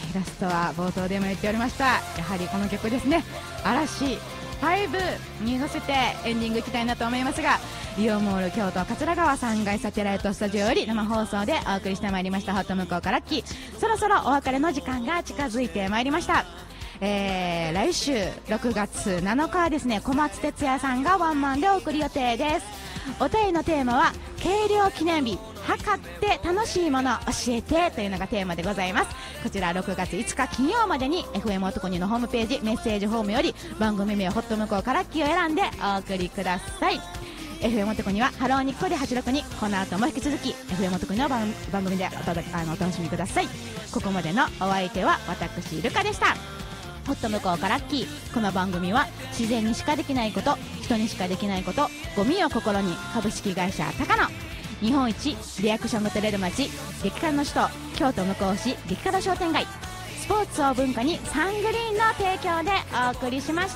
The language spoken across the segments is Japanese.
ラストは冒頭でも言っておりました、やはりこの曲ですね、嵐5に乗せてエンディングいきたいなと思いますが、イオンモール京都桂川3階サテライトスタジオより生放送でお送りしてまいりましたホット向こうからラッキー、そろそろお別れの時間が近づいてまいりました。来週6月7日はですね、小松哲也さんがワンマンでお送り予定です。お便りのテーマは計量記念日測って楽しいもの教えてというのがテーマでございます。こちら6月5日金曜までに FM 男2のホームページメッセージフォームより番組名ホット向こうからラッキーを選んでお送りください。 FM 男2はハローニッコで86にこの後も引き続き FM 男2の番組でお楽しみください。ここまでのお相手は私ルカでした。ホット向こうからラッキー、この番組は自然にしかできないこと、人にしかできないこと、ゴミを心に株式会社高野、日本一リアクションが取れる街激辛の首都京都向こう市激辛商店街、スポーツを文化にサングリーンの提供でお送りしました。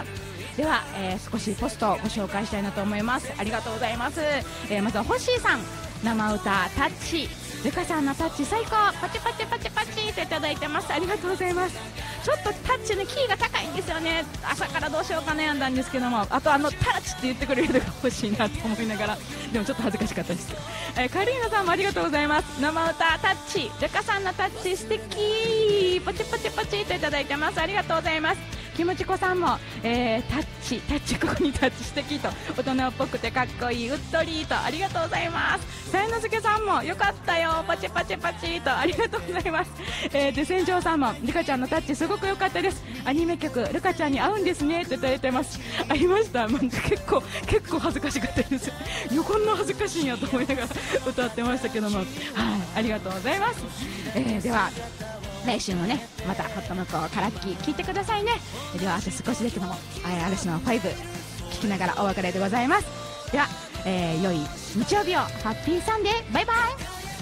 では、少しポストをご紹介したいなと思います。ありがとうございます。まずは星井さん、生歌タッチ、ルカさんのタッチ最高、パチパチパチパチといただいてます。ありがとうございます。ちょっとタッチね、キーが高いんですよね。朝からどうしようか悩んだんですけども、あとタッチって言ってくれるのが欲しいなと思いながら、でもちょっと恥ずかしかったですけど、カリーナさんもありがとうございます。生歌タッチ、ルカさんのタッチ素敵、パチパチパチといただいてます。ありがとうございます。キムチコさんも、タッチここにタッチ素敵と、大人っぽくてかっこいい、うっとりと、ありがとうございます。さやのすけさんもよかったよ、パチパチパチと、ありがとうございます。で船長さんもルカちゃんのタッチすごく良かったです、アニメ曲ルカちゃんに合うんですねっていただいてます。ありました、結構恥ずかしかったです。こんな恥ずかしいんやと思いながら歌ってましたけども、はい、ありがとうございます。では来週もね、またホット向こうからラッキー聞いてくださいね。ではあと少しだけども嵐の5聞きながらお別れでございます。では、良い日曜日を、ハッピーサンデー、バイバイ。